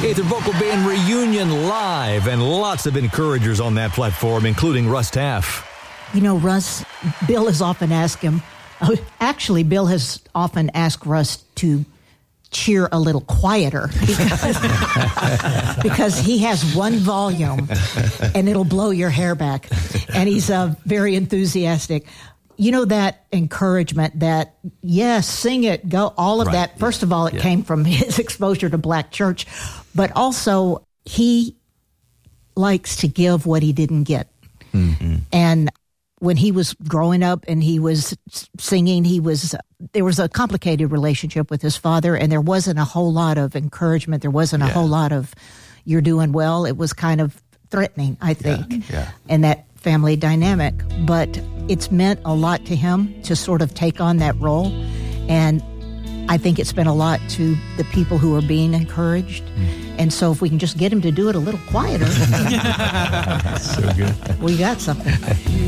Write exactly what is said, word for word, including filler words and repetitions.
Gaither Vocal Band reunion live, and lots of encouragers on that platform, including Russ Taff. You know, Russ, Bill has often asked him, uh, actually, Bill has often asked Russ to cheer a little quieter because, because he has one volume and it'll blow your hair back. And he's uh, very enthusiastic. You know, that encouragement that, yes, sing it, go, all of right. that. First yeah. of all, it yeah. came from his exposure to Black church, but also he likes to give what he didn't get. Mm-hmm. And when he was growing up and he was singing, he was, there was a complicated relationship with his father, and there wasn't a whole lot of encouragement. There wasn't a yeah. whole lot of, you're doing well. It was kind of threatening, I think, yeah. Yeah. and that family dynamic. But it's meant a lot to him to sort of take on that role. And I think it's been a lot to the people who are being encouraged. Mm. And so if we can just get him to do it a little quieter, so good. we got something.